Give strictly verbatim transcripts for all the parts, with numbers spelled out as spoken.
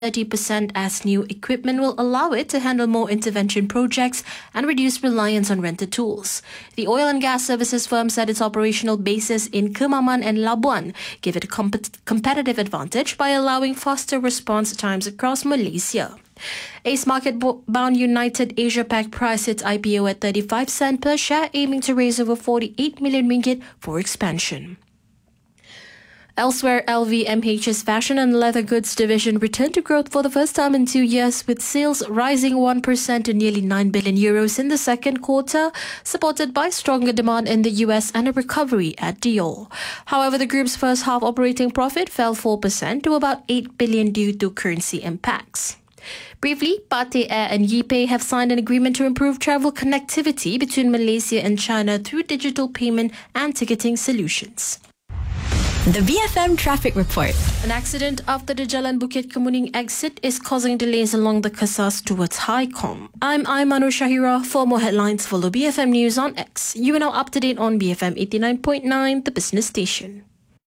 thirty percent as new equipment will allow it to handle more intervention projects and reduce reliance on rented tools. The oil and gas services firm said its operational bases in Kemaman and Labuan give it a comp- competitive advantage by allowing faster response times across Malaysia. Ace market-bound United Asia Pac priced its I P O at thirty-five cents per share, aiming to raise over forty-eight million ringgit for expansion. Elsewhere, L V M H's fashion and leather goods division returned to growth for the first time in two years, with sales rising one percent to nearly nine billion euros in the second quarter, supported by stronger demand in the U S and a recovery at Dior. However, the group's first half operating profit fell four percent to about eight billion due to currency impacts. Briefly, Pate Air and Yipay have signed an agreement to improve travel connectivity between Malaysia and China through digital payment and ticketing solutions. The B F M Traffic Report. An accident after the Jalan Bukit Kemuning exit is causing delays along the Kesas towards Highcom. I'm Aimanu Shahira. For more headlines, follow B F M News on X. You are now up to date on B F M eighty-nine point nine, the business station.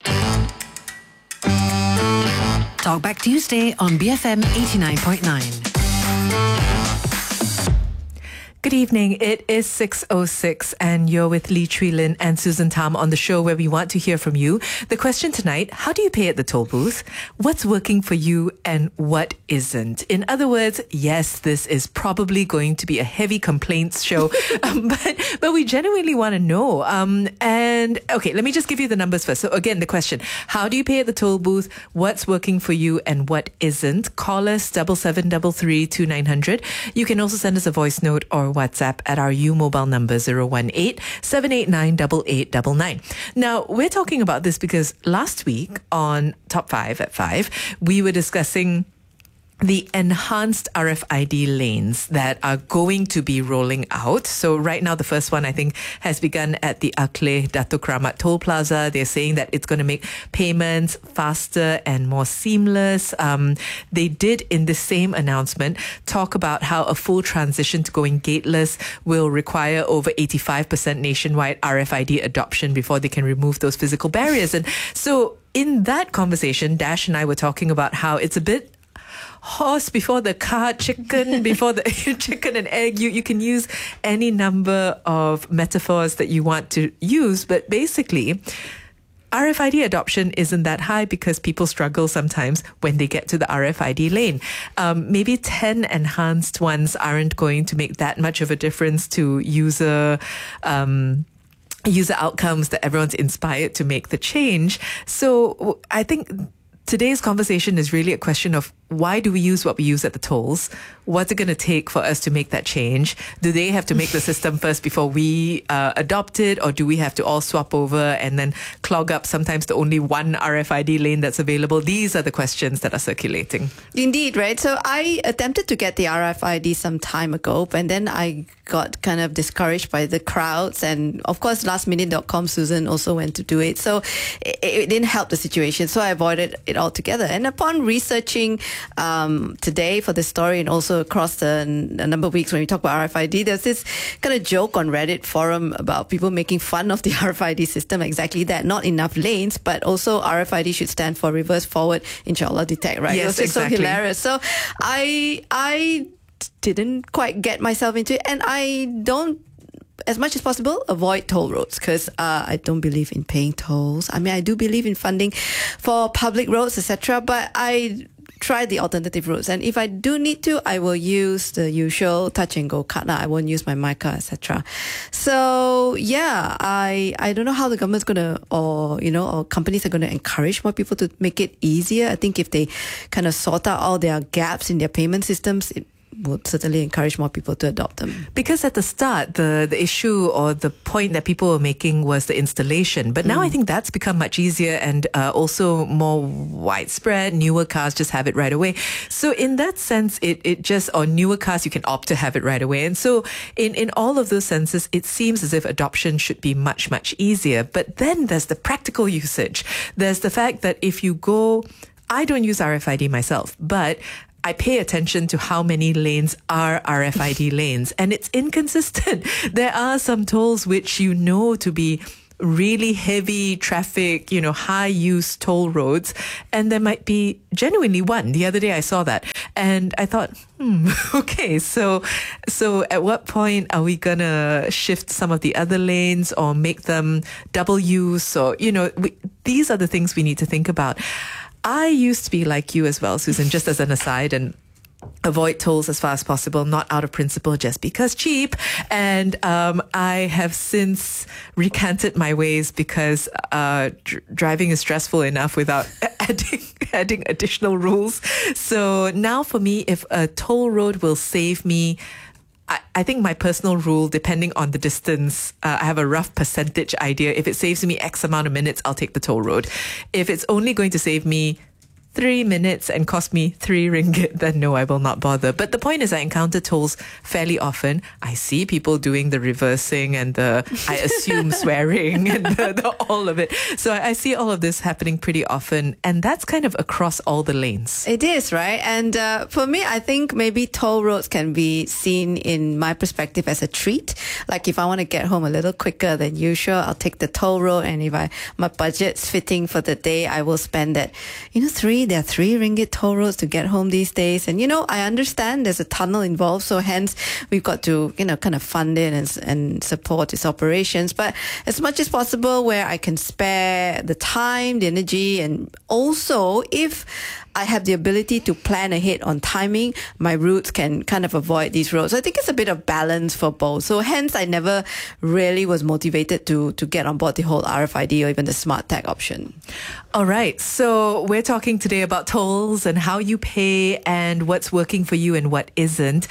Talkback Tuesday on B F M eighty-nine point nine. Good evening. It is six oh six and you're with Lee Chui Lin and Susan Tam on the show where we want to hear from you. The question tonight, how do you pay at the toll booth? What's working for you and what isn't? In other words, yes, this is probably going to be a heavy complaints show, um, but but we genuinely want to know. Um, and okay, let me just give you the numbers first. So again, the question, how do you pay at the toll booth? What's working for you and what isn't? Call us double seven double three two nine hundred. You can also send us a voice note or WhatsApp at our U mobile number zero one eight seven eight nine eight eight nine nine. Now, we're talking about this because last week on Top five at five, we were discussing the enhanced R F I D lanes that are going to be rolling out. So right now, the first one, I think, has begun at the Akleh Datuk Keramat Toll Plaza. They're saying that it's going to make payments faster and more seamless. Um, they did, in the same announcement, talk about how a full transition to going gateless will require over eighty-five percent nationwide R F I D adoption before they can remove those physical barriers. And so in that conversation, Dash and I were talking about how it's a bit horse before the cart, chicken before the chicken and egg. You you can use any number of metaphors that you want to use, but basically, R F I D adoption isn't that high because people struggle sometimes when they get to the R F I D lane. Um, maybe ten enhanced ones aren't going to make that much of a difference to user um, user outcomes that everyone's inspired to make the change. So I think today's conversation is really a question of why do we use what we use at the tolls? What's it going to take for us to make that change? Do they have to make the system first before we uh, adopt it? Or do we have to all swap over and then clog up sometimes the only one R F I D lane that's available? These are the questions that are circulating. Indeed, right? So I attempted to get the R F I D some time ago, and then I got kind of discouraged by the crowds. And of course, last minute dot com, Susan also went to do it. So it, it didn't help the situation. So I avoided it altogether. And upon researching um, today for this story and also across the a number of weeks when we talk about R F I D, there's this kind of joke on Reddit forum about people making fun of the R F I D system. Exactly that. Not enough lanes, but also R F I D should stand for reverse, forward, inshallah, detect, right? Yes, it was just exactly. so hilarious. So I, I didn't quite get myself into it, and I don't, as much as possible, avoid toll roads because uh, I don't believe in paying tolls. I mean, I do believe in funding for public roads, et cetera, but I try the alternative routes. And if I do need to, I will use the usual touch and go card. I won't use my MyCard, et cetera. So yeah, I I don't know how the government's going to, or you know, or companies are going to encourage more people to make it easier. I think if they kind of sort out all their gaps in their payment systems, it would certainly encourage more people to adopt them. Because at the start, the, the issue or the point that people were making was the installation. But now mm. I think that's become much easier and uh, also more widespread. Newer cars just have it right away. So in that sense, it, it just, or newer cars, you can opt to have it right away. And so in, in all of those senses, it seems as if adoption should be much, much easier. But then there's the practical usage. There's the fact that if you go, I don't use R F I D myself, but I pay attention to how many lanes are R F I D lanes, and it's inconsistent. There are some tolls which you know to be really heavy traffic, you know, high use toll roads, and there might be genuinely one. The other day I saw that and I thought, hmm, okay, so so at what point are we gonna shift some of the other lanes or make them double use? Or, you know, we, these are the things we need to think about. I used to be like you as well, Susan, just as an aside, and avoid tolls as far as possible, not out of principle, just because cheap. And um, I have since recanted my ways because uh, dr- driving is stressful enough without adding adding additional rules. So now for me, if a toll road will save me, I, I think my personal rule, depending on the distance, uh, I have a rough percentage idea. If it saves me X amount of minutes, I'll take the toll road. If it's only going to save me three minutes and cost me three ringgit, then no, I will not bother. But the point is, I encounter tolls fairly often. I see people doing the reversing and the, I assume, swearing and the, the, all of it. So I, I see all of this happening pretty often. And that's kind of across all the lanes. It is, right? And uh, for me, I think maybe toll roads can be seen in my perspective as a treat. Like if I want to get home a little quicker than usual, I'll take the toll road. And if I my budget's fitting for the day, I will spend that, you know, three There are three ringgit toll roads to get home these days. And, you know, I understand there's a tunnel involved. So hence we've got to, you know, kind of fund it and, and support its operations. But as much as possible where I can spare the time, the energy, and also if I have the ability to plan ahead on timing, my routes can kind of avoid these roads. So I think it's a bit of balance for both. So hence I never really was motivated to, to get on board the whole R F I D or even the smart tag option. All right. So we're talking today about tolls and how you pay and what's working for you and what isn't.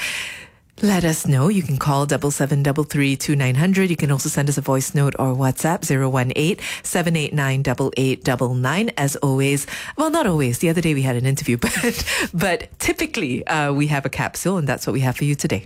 Let us know. You can call double seven double three two nine hundred. You can also send us a voice note or WhatsApp zero one eight seven eight nine double eight double nine. As always, well, not always. The other day we had an interview, but but typically uh, we have a capsule, and that's what we have for you today.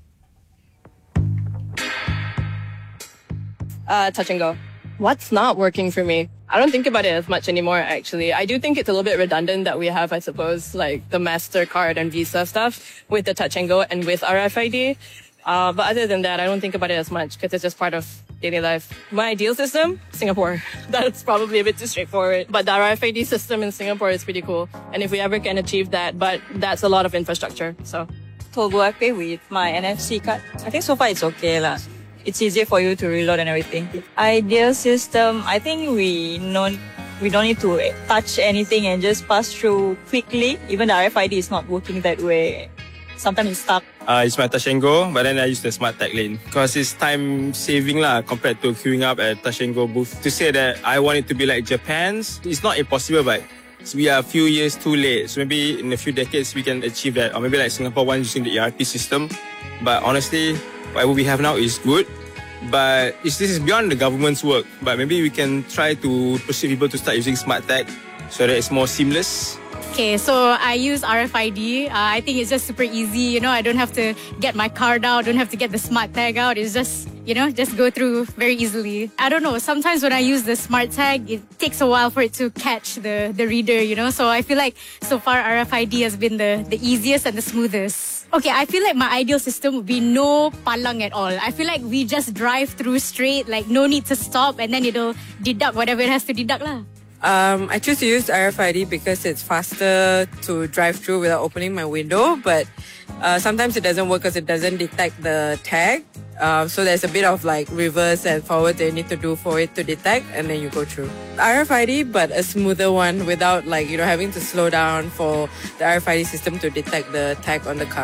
Uh, touch and go. What's not working for me? I don't think about it as much anymore, actually. I do think it's a little bit redundant that we have, I suppose, like the MasterCard and Visa stuff with the touch and go and with R F I D. Uh, but other than that, I don't think about it as much because it's just part of daily life. My ideal system, Singapore. That's probably a bit too straightforward. But the R F I D system in Singapore is pretty cool. And if we ever can achieve that, but that's a lot of infrastructure, so. Tollbooth, I pay with my N F C card. I think so far it's okay lah. It's easier for you to reload and everything. Ideal system, I think we non we don't need to touch anything and just pass through quickly. Even the R F I D is not working that way. Sometimes it's stuck. Uh, it's my touch and go, but then I use the smart tag lane because it's time saving lah compared to queuing up at touch and go booth. To say that I want it to be like Japan's, it's not impossible, but we are a few years too late. So maybe in a few decades we can achieve that, or maybe like Singapore one using the E R P system. But honestly, whatever we have now is good, but it's, this is beyond the government's work. But maybe we can try to persuade people to start using smart tag so that it's more seamless. Okay, so I use R F I D. Uh, I think it's just super easy. You know, I don't have to get my card out, don't have to get the smart tag out. It's just, you know, just go through very easily. I don't know, sometimes when I use the smart tag, it takes a while for it to catch the, the reader, you know. So I feel like so far R F I D has been the, the easiest and the smoothest. Okay, I feel like my ideal system would be no palang at all. I feel like we just drive through straight, like no need to stop, and then it'll deduct whatever it has to deduct lah. Um, I choose to use R F I D because it's faster to drive through without opening my window, but uh, sometimes it doesn't work because it doesn't detect the tag. Uh, so there's a bit of like reverse and forward that you need to do for it to detect, and then you go through. R F I D, but a smoother one without like, you know, having to slow down for the R F I D system to detect the tag on the car.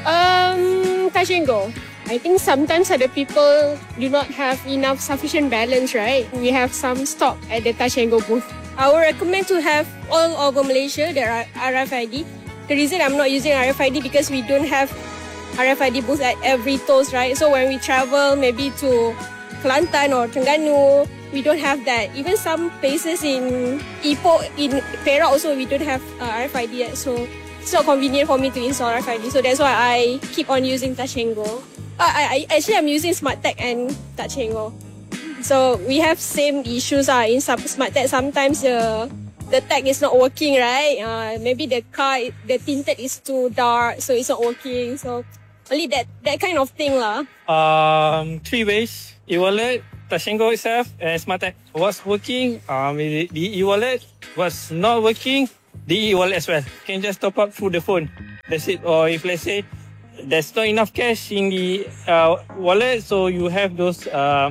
Um, touch and go. I think sometimes other people do not have enough sufficient balance, right? We have some stock at the touch and go booth. I would recommend to have all over Malaysia the R F I D. The reason I'm not using R F I D because we don't have R F I D booth at every tolls, right? So when we travel maybe to Kelantan or Terengganu, we don't have that. Even some places in Ipoh, in Perak also, we don't have uh, R F I D yet. So it's not convenient for me to install R F I D. So that's why I keep on using Touch and Go. Uh, I, I actually I'm using Smart Tag and Touch and Go. So we have same issues uh, in some Smart Tag. Sometimes the the tag is not working, right? Uh, maybe the car, the tinted is too dark, so it's not working. So only that that kind of thing lah. Um, three ways: e-wallet, Touch and Go itself and SmartTag. What's working, um, the e-wallet. What's not working, the e-wallet as well. You can just top up through the phone. That's it. Or if let's say there's not enough cash in the uh, wallet, so you have those uh,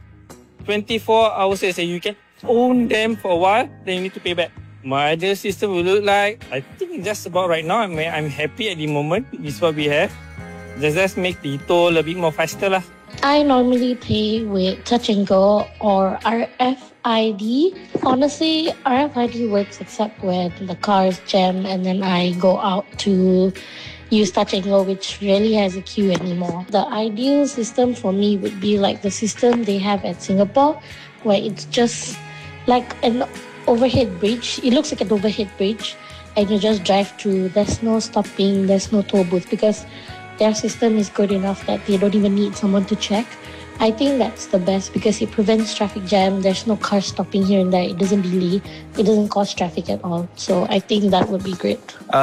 twenty-four hours, so you can own them for a while, then you need to pay back. My ideal system will look like, I think just about right now, I'm, I'm happy at the moment. This is what we have. Just, just make the toll a bit more faster lah. I normally pay with Touch and Go or R F I D. Honestly, R F I D works except when the car is jammed and then I go out to use Touch and Go, which rarely has a queue anymore. The ideal system for me would be like the system they have at Singapore, where it's just like an overhead bridge. It looks like an overhead bridge and you just drive through. There's no stopping, there's no toll booth because their system is good enough that they don't even need someone to check. I think that's the best because it prevents traffic jam. There's no car stopping here and there. It doesn't delay. It doesn't cause traffic at all. So I think that would be great.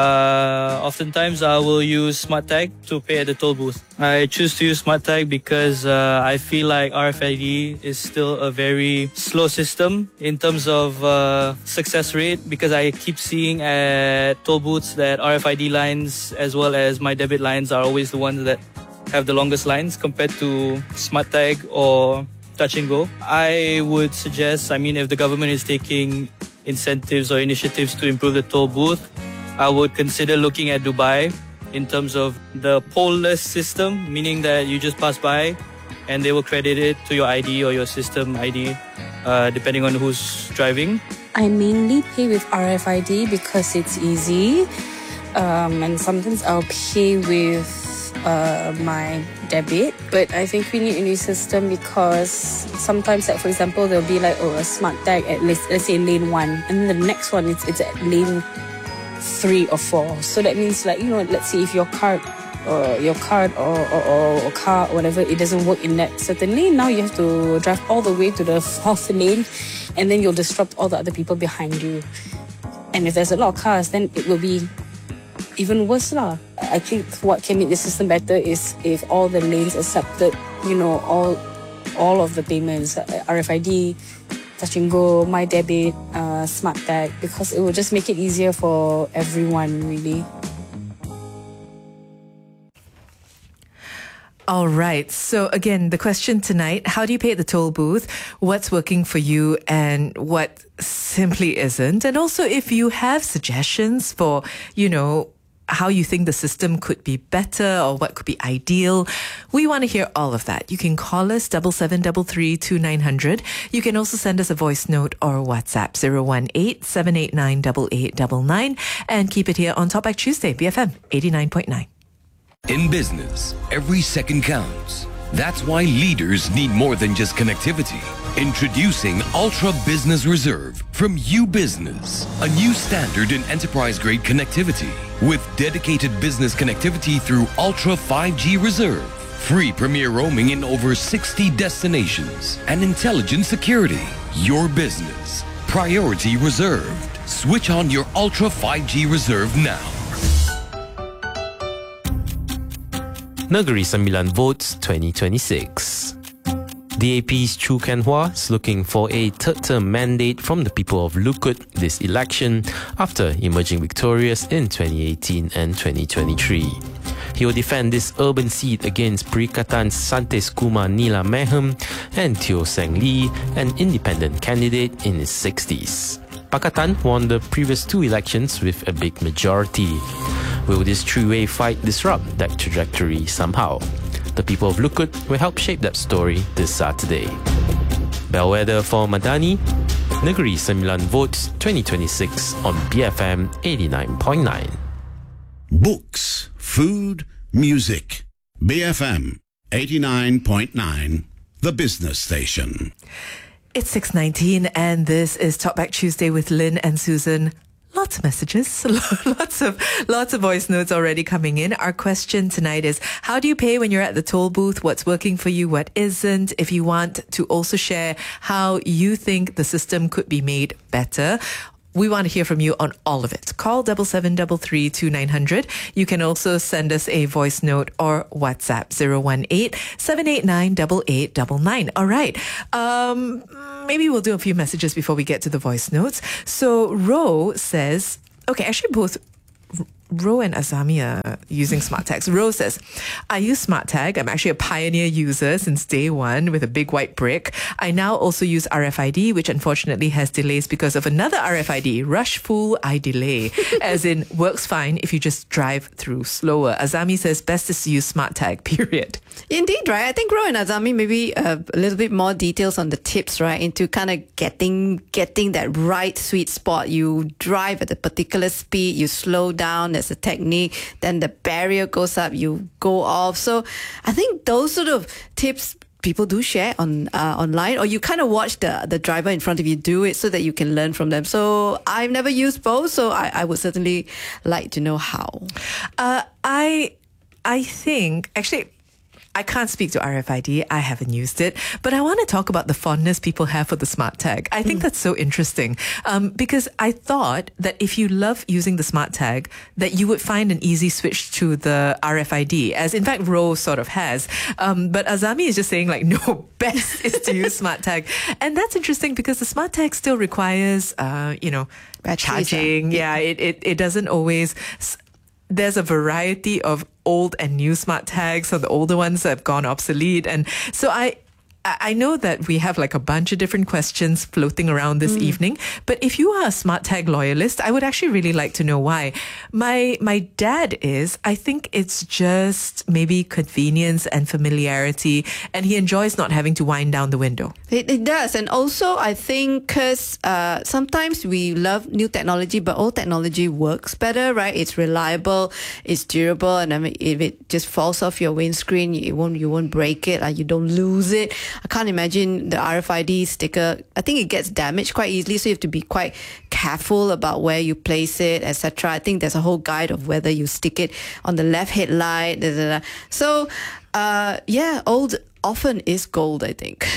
Uh, oftentimes I will use SmartTag to pay at the toll booth. I choose to use SmartTag because uh, I feel like R F I D is still a very slow system in terms of uh, success rate, because I keep seeing at toll booths that R F I D lines as well as my debit lines are always the ones that have the longest lines compared to SmartTag or Touch and Go. I would suggest, I mean, if the government is taking incentives or initiatives to improve the toll booth, I would consider looking at Dubai in terms of the poll-less system, meaning that you just pass by and they will credit it to your I D or your system I D, uh, depending on who's driving. I mainly pay with R F I D because it's easy, um, and sometimes I'll pay with Uh, my debit. But I think we need a new system because sometimes, like for example, there'll be like, oh, a SmartTag at least, let's say lane one, and then the next one it's it's at lane three or four. So that means, like, you know, let's say if your card or your card or or, or, or car or whatever, it doesn't work in that certain lane, now you have to drive all the way to the fourth lane, and then you'll disrupt all the other people behind you. And if there's a lot of cars, then it will be even worse lah. I think what can make the system better is if all the lanes accepted, you know, all all of the payments, R F I D, Touch and Go, My Debit, uh, SmartTag, because it will just make it easier for everyone, really. All right. So again, the question tonight, how do you pay at the toll booth? What's working for you and what simply isn't? And also if you have suggestions for, you know, how you think the system could be better or what could be ideal, we want to hear all of that. You can call us double seven double three two nine hundred. You can also send us a voice note or WhatsApp zero one eight seven eight nine eight eight nine nine and keep it here on Talkback Tuesday, B F M eighty-nine point nine. In business, every second counts. That's why leaders need more than just connectivity. Introducing Ultra Business Reserve from U-Business, a new standard in enterprise-grade connectivity with dedicated business connectivity through Ultra five G Reserve, free premier roaming in over sixty destinations, and intelligent security. Your business, priority reserved. Switch on your Ultra five G Reserve now. Negeri Sembilan votes twenty twenty-six. D A P's Choo Ken Hua is looking for a third-term mandate from the people of Lukut this election after emerging victorious in twenty eighteen and twenty twenty-three. He will defend this urban seat against Perikatan Santis Kumar Nila Mehem and Teo Seng Lee, an independent candidate in his sixties. Pakatan won the previous two elections with a big majority. Will this three-way fight disrupt that trajectory somehow? The people of Lukut will help shape that story this Saturday. Bellwether for Madani, Negeri Sembilan votes twenty twenty-six on B F M eighty-nine point nine. Books, food, music. B F M eighty-nine point nine, the business station. It's six nineteen and this is Talkback Tuesday with Lynn and Susan. Lots of messages, lots of lots of voice notes already coming in. Our question tonight is, how do you pay when you're at the toll booth? What's working for you? What isn't? If you want to also share how you think the system could be made better, we want to hear from you on all of it. Call seven seven three three two nine zero zero. You can also send us a voice note or WhatsApp zero one eight seven eight nine eight eight nine nine. All right. Um, maybe we'll do a few messages before we get to the voice notes. So Ro says, okay, actually both Ro and Azami are using smart tags. Ro says, I use smart tag. I'm actually a pioneer user since day one with a big white brick. I now also use R F I D, which unfortunately has delays because of another R F I D. Rush fool, I delay. As in, works fine if you just drive through slower. Azami says, best is to use smart tag, period. Indeed, right? I think Ro and Azami, maybe uh, a little bit more details on the tips, right? Into kind of getting getting that right sweet spot. You drive at a particular speed, you slow down, there's a technique, then the barrier goes up, you go off. So I think those sort of tips people do share on uh, online, or you kind of watch the the driver in front of you do it so that you can learn from them. So I've never used both, so I, I would certainly like to know how. Uh, I I think actually, I can't speak to R F I D. I haven't used it. But I want to talk about the fondness people have for the smart tag. I think mm. that's so interesting um, because I thought that if you love using the smart tag, that you would find an easy switch to the R F I D, as in fact Ro sort of has. Um, but Azami is just saying like, no, best is to use smart tag. And that's interesting because the smart tag still requires, uh, you know, Batteries, charging. Yeah, it, it, it doesn't always... There's a variety of old and new smart tags. So the older ones have gone obsolete. And so I, I know that we have like a bunch of different questions floating around this mm. evening, but if you are a smart tag loyalist, I would actually really like to know why. My my dad is. I think it's just maybe convenience and familiarity, and he enjoys not having to wind down the window. It, it does. And also I think because uh, sometimes we love new technology, but old technology works better, right? It's reliable, it's durable, and I mean, if it just falls off your windscreen, you won't, you won't break it, or you don't lose it. I can't imagine the R F I D sticker. I think it gets damaged quite easily, so you have to be quite careful about where you place it, et cetera. I think there's a whole guide of whether you stick it on the left headlight. Da, da, da. So, uh, yeah, old often is gold, I think.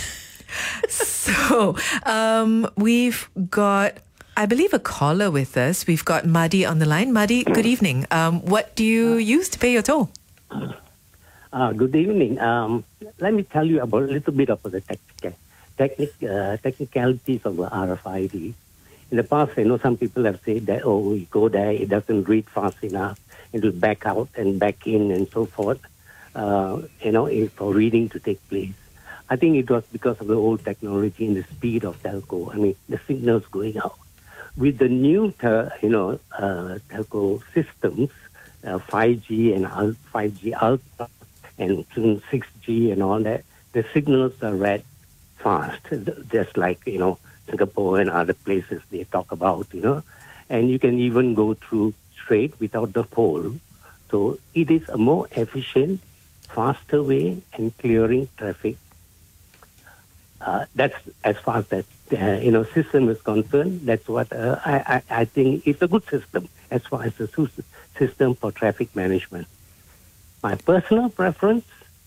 So, um, we've got, I believe, a caller with us. We've got Madi on the line. Madi, good evening. Um, what do you use to pay your toll? Uh, good evening. Um, let me tell you about a little bit of the technic, technic, uh, technicalities of the R F I D. In the past, I know some people have said that, oh, we go there, it doesn't read fast enough, it will back out and back in and so forth, uh, you know, for reading to take place. I think it was because of the old technology and the speed of telco. I mean, the signals going out. With the new, tel- you know, uh, telco systems, uh, five G and five G Ultra, and six G and all that, the signals are read fast, just like, you know, Singapore and other places they talk about, you know. And you can even go through straight without the pole. So it is a more efficient, faster way in clearing traffic. Uh, that's as far as that, uh, you know, system is concerned. That's what uh, I, I, I think it's a good system as far as the system for traffic management. My personal preference,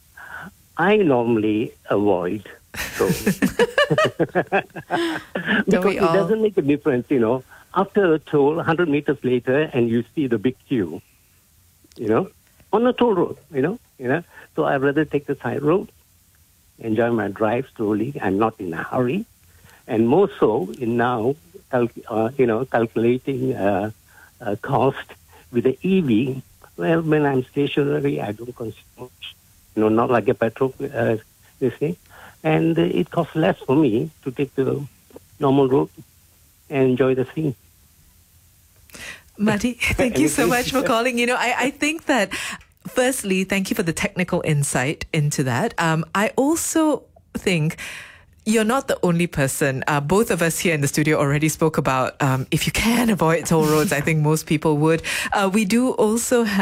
I normally avoid toll. Because it doesn't make a difference, you know. After a toll, one hundred meters later, and you see the big queue, you know, on the toll road, you know. you know. So I'd rather take the side road, enjoy my drive slowly. I'm not in a hurry. And more so in now, uh, you know, calculating uh, uh, cost with the E V. Well, when I'm stationary, I don't consume much. You know, not like a petrol, uh, you see. And uh, it costs less for me to take the normal road and enjoy the scene. Madi, thank you so much for calling. You know, I, I think that, firstly, thank you for the technical insight into that. Um, I also think you're not the only person. Uh, both of us here in the studio already spoke about um, if you can avoid toll roads, I think most people would. Uh, we do also have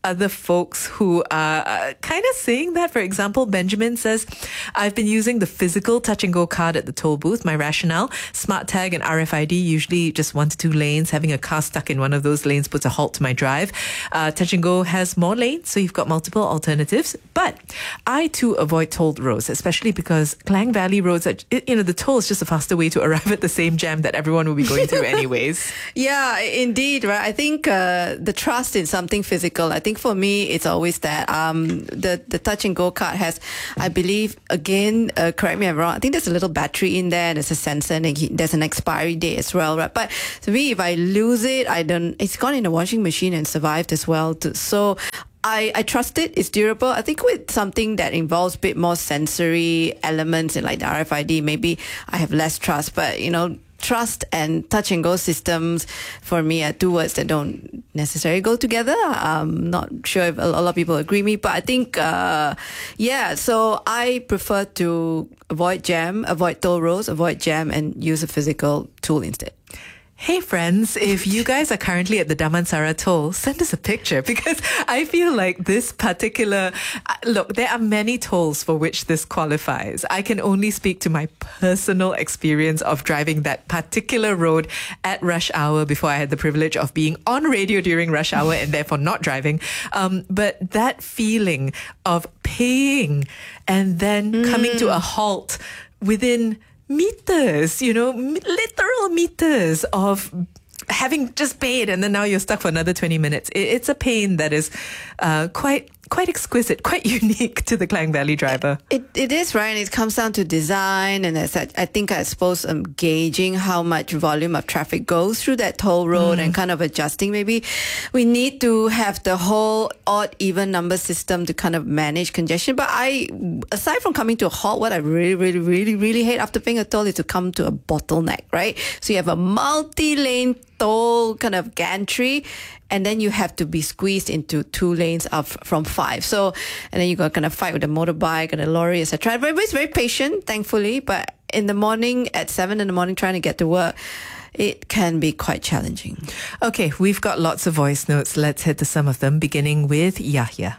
other folks who are uh, kind of saying that. For example, Benjamin says, I've been using the physical touch and go card at the toll booth. My rationale, smart tag and R F I D, usually just one to two lanes. Having a car stuck in one of those lanes puts a halt to my drive. Uh, touch and go has more lanes, so you've got multiple alternatives. But I too avoid tolled roads, especially because Klang Valley roads, are, you know, the toll is just a faster way to arrive at the same jam that everyone will be going through anyways. Yeah, indeed, right? I think uh, the trust in something physical, I think for me, it's always that. Um, the, the touch and go card has, I believe, again, uh, correct me if I'm wrong, I think there's a little battery in there, there's a sensor, and there's an expiry date as well, right? But to me, if I lose it, I don't, it's gone in a washing machine and survived as well. Too. So I, I trust it. It's durable. I think with something that involves a bit more sensory elements and like the R F I D, maybe I have less trust. But, you know, trust and touch and go systems for me are two words that don't necessarily go together. I'm not sure if a lot of people agree with me, but I think, uh, yeah, so I prefer to avoid jam, avoid toll roads, avoid jam, and use a physical tool instead. Hey friends, if you guys are currently at the Damansara toll, send us a picture, because I feel like this particular, look, there are many tolls for which this qualifies. I can only speak to my personal experience of driving that particular road at rush hour before I had the privilege of being on radio during rush hour and therefore not driving. Um, but that feeling of paying and then mm. coming to a halt within meters, you know, literal meters of having just paid, and then now you're stuck for another twenty minutes. It's a pain that is uh, quite quite exquisite, quite unique to the Klang Valley driver. It It is, right? And it comes down to design, and as I, I think I suppose um, gauging how much volume of traffic goes through that toll road mm. and kind of adjusting. Maybe we need to have the whole odd, even number system to kind of manage congestion. But I, aside from coming to a halt, what I really, really, really, really hate after paying a toll is to come to a bottleneck, right? So you have a multi-lane toll kind of gantry, and then you have to be squeezed into two lanes of from five. So, and then you got kind of fight with a motorbike and a lorry, et cetera. Everybody's very patient, thankfully, but in the morning, at seven in the morning, trying to get to work, it can be quite challenging. Okay, we've got lots of voice notes. Let's head to some of them, beginning with Yahya.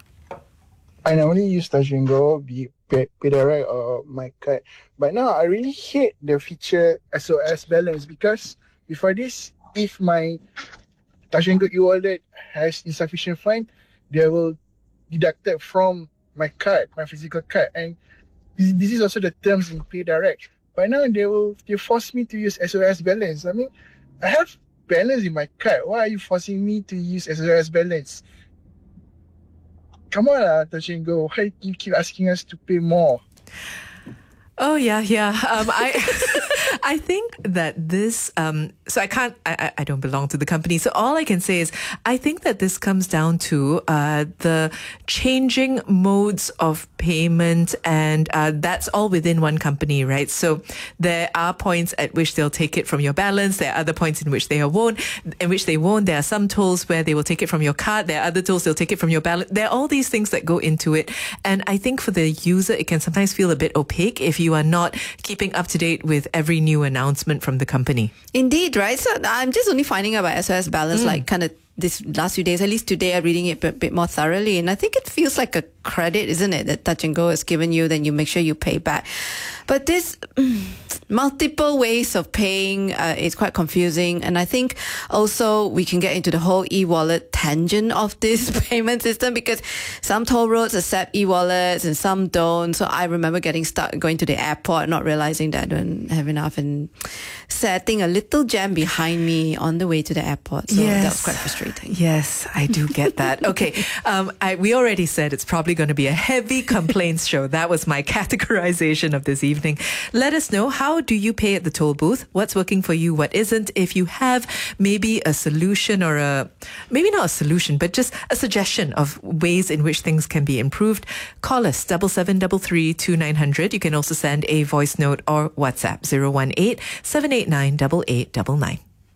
I normally use Touch and Go, be it PayDirect or my card. But now I really hate the feature S O S balance, because before this, if my Touch and Go e-wallet has insufficient fund, they will deduct it from my card, my physical card. And this, this is also the terms in PayDirect. But now they will they force me to use S O S balance. I mean, I have balance in my card. Why are you forcing me to use S O S balance? Come on, uh, Touch and Go. Why you keep asking us to pay more? Oh yeah, yeah. Um, I I think that this. Um, so I can't. I, I don't belong to the company. So all I can say is I think that this comes down to uh, the changing modes of payment, and uh, that's all within one company, right? So there are points at which they'll take it from your balance. There are other points in which they won't. In which they won't. There are some tolls where they will take it from your card. There are other tolls they'll take it from your balance. There are all these things that go into it, and I think for the user, it can sometimes feel a bit opaque if you are not keeping up to date with every new announcement from the company. Indeed, right? So I'm just only finding out about S O S balance mm. like kind of this last few days, at least today, I'm reading it a bit more thoroughly. And I think it feels like a credit, isn't it, that Touch and Go has given you, then you make sure you pay back. But this mm, multiple ways of paying uh, is quite confusing. And I think also we can get into the whole e-wallet tangent of this payment system, because some toll roads accept e-wallets and some don't. So I remember getting stuck going to the airport, not realizing that I don't have enough, and setting a little jam behind me on the way to the airport. So yes. that was quite frustrating. Yes, I do get that. Okay, um, I, we already said it's probably going to be a heavy complaints show. That was my categorization of this evening. Let us know, how do you pay at the toll booth? What's working for you? What isn't? If you have maybe a solution, or a, maybe not a solution, but just a suggestion of ways in which things can be improved, call us double seven double three two nine hundred. You can also send a voice note or WhatsApp zero one eight seven eight nine eight eight nine nine.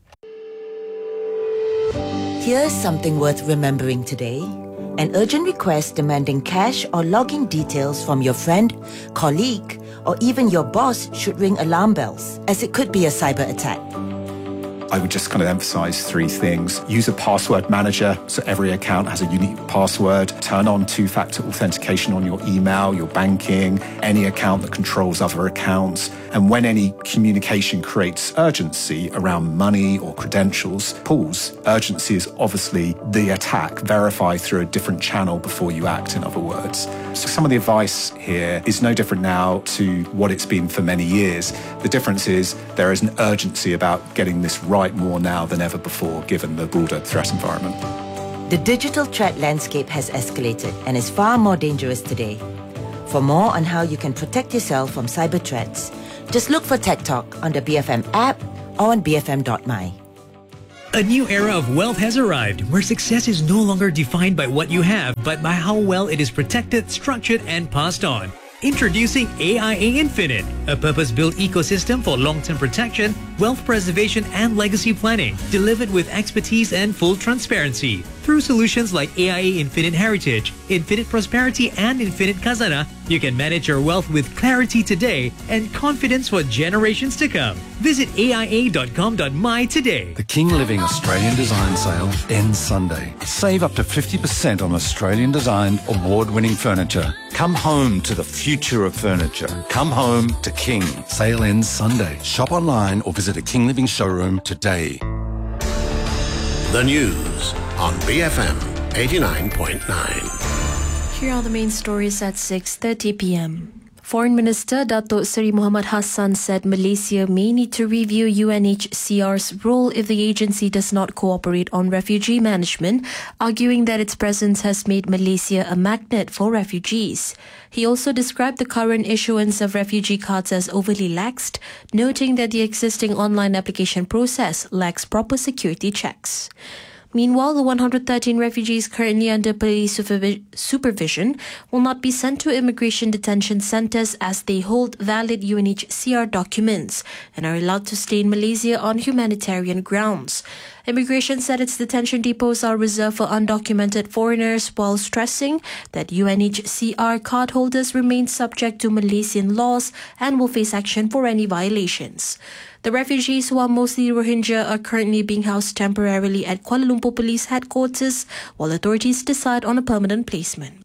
Here's something worth remembering today. An urgent request demanding cash or login details from your friend, colleague, or even your boss should ring alarm bells, as it could be a cyber attack. I would just kind of emphasize three things. Use a password manager, so every account has a unique password. Turn on two-factor authentication on your email, your banking, any account that controls other accounts. And when any communication creates urgency around money or credentials, pause. Urgency is obviously the attack. Verify through a different channel before you act, in other words. So some of the advice here is no different now to what it's been for many years. The difference is there is an urgency about getting this right more now than ever before, given the broader threat environment. The digital threat landscape has escalated and is far more dangerous today. For more on how you can protect yourself from cyber threats, just look for Tech Talk on the B F M app or on b f m dot m y. A new era of wealth has arrived, where success is no longer defined by what you have, but by how well it is protected, structured, and passed on. Introducing A I A Infinite, a purpose-built ecosystem for long-term protection, wealth preservation, and legacy planning, delivered with expertise and full transparency. Through solutions like A I A Infinite Heritage, Infinite Prosperity, and Infinite Khazanah, you can manage your wealth with clarity today and confidence for generations to come. Visit A I A dot com dot m y today. The King Living Australian Design Sale ends Sunday. Save up to fifty percent on Australian designed award-winning furniture. Come home to the future of furniture. Come home to King. Sale ends Sunday. Shop online or visit a King Living showroom today. The news on B F M eighty-nine point nine. Here are the main stories at six thirty p.m. Foreign Minister Datuk Seri Muhammad Hassan said Malaysia may need to review U N H C R's role if the agency does not cooperate on refugee management, arguing that its presence has made Malaysia a magnet for refugees. He also described the current issuance of refugee cards as overly laxed, noting that the existing online application process lacks proper security checks. Meanwhile, the one hundred thirteen refugees currently under police supervi- supervision will not be sent to immigration detention centres as they hold valid U N H C R documents and are allowed to stay in Malaysia on humanitarian grounds. Immigration said its detention depots are reserved for undocumented foreigners, while stressing that U N H C R cardholders remain subject to Malaysian laws and will face action for any violations. The refugees, who are mostly Rohingya, are currently being housed temporarily at Kuala Lumpur Police Headquarters while authorities decide on a permanent placement.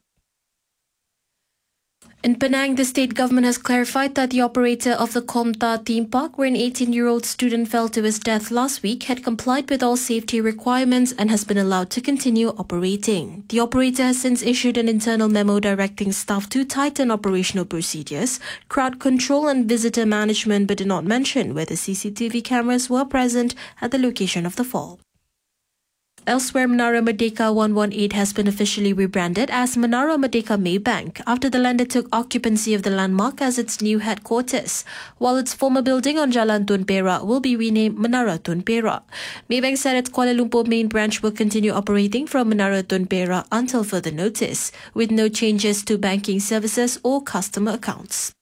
In Penang, the state government has clarified that the operator of the Komta theme park, where an eighteen-year-old student fell to his death last week, had complied with all safety requirements and has been allowed to continue operating. The operator has since issued an internal memo directing staff to tighten operational procedures, crowd control and visitor management, but did not mention whether C C T V cameras were present at the location of the fall. Elsewhere, Menara Merdeka one one eight has been officially rebranded as Menara Merdeka Maybank after the lender took occupancy of the landmark as its new headquarters, while its former building on Jalan Tun Perak will be renamed Menara Tun Perak. Maybank said its Kuala Lumpur main branch will continue operating from Menara Tun Perak until further notice, with no changes to banking services or customer accounts.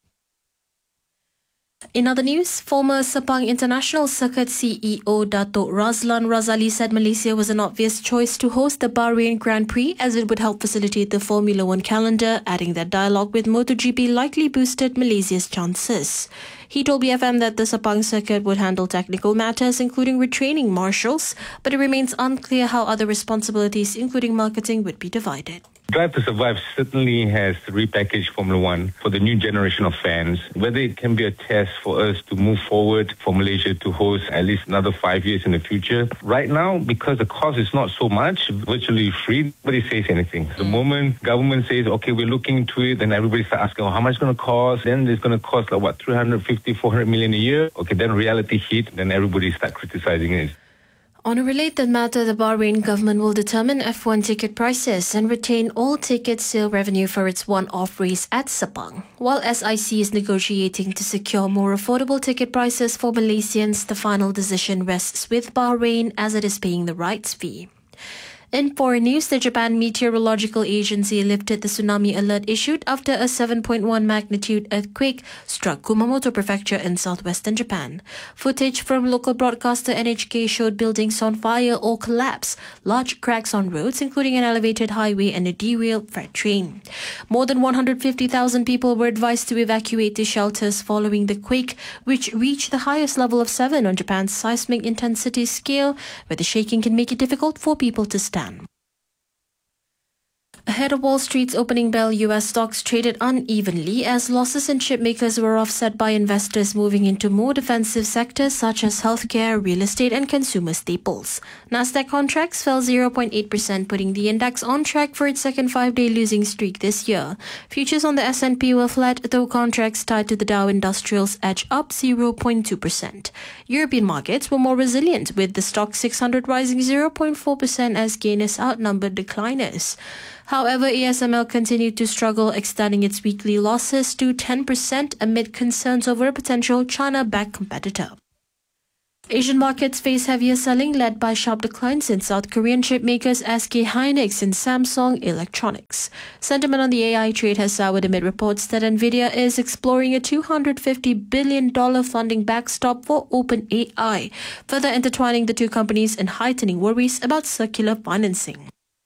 In other news, former Sepang International Circuit C E O Datuk Razlan Razali said Malaysia was an obvious choice to host the Bahrain Grand Prix as it would help facilitate the Formula One calendar, adding that dialogue with MotoGP likely boosted Malaysia's chances. He told B F M that the Sepang circuit would handle technical matters including retraining marshals, but it remains unclear how other responsibilities including marketing would be divided. Drive to Survive certainly has repackaged Formula One for the new generation of fans. Whether it can be a test for us to move forward for Malaysia to host at least another five years in the future. Right now, because the cost is not so much, virtually free, nobody says anything. The moment government says, okay, we're looking into it, then everybody starts asking, oh, how much it's going to cost? Then it's going to cost like, what, three hundred fifty, four hundred million a year? Okay, then reality hit, then everybody start criticizing it. On a related matter, the Bahrain government will determine F one ticket prices and retain all ticket sale revenue for its one-off race at Sepang. While S I C is negotiating to secure more affordable ticket prices for Malaysians, the final decision rests with Bahrain as it is paying the rights fee. In foreign news, the Japan Meteorological Agency lifted the tsunami alert issued after a seven point one magnitude earthquake struck Kumamoto Prefecture in southwestern Japan. Footage from local broadcaster N H K showed buildings on fire or collapse, large cracks on roads, including an elevated highway and a derailed freight train. More than one hundred fifty thousand people were advised to evacuate to shelters following the quake, which reached the highest level of seven on Japan's seismic intensity scale, where the shaking can make it difficult for people to stand. Ahead of Wall Street's opening bell, U S stocks traded unevenly as losses in chipmakers were offset by investors moving into more defensive sectors such as healthcare, real estate and consumer staples. Nasdaq contracts fell zero point eight percent, putting the index on track for its second five-day losing streak this year. Futures on the S and P were flat, though contracts tied to the Dow Industrials edge up zero point two percent. European markets were more resilient, with the Stoxx six hundred rising zero point four percent as gainers outnumbered decliners. However, A S M L continued to struggle, extending its weekly losses to ten percent amid concerns over a potential China-backed competitor. Asian markets face heavier selling led by sharp declines in South Korean chipmakers S K Hynix and Samsung Electronics. Sentiment on the A I trade has soured amid reports that Nvidia is exploring a two hundred fifty billion dollars funding backstop for OpenAI, further intertwining the two companies and heightening worries about circular financing.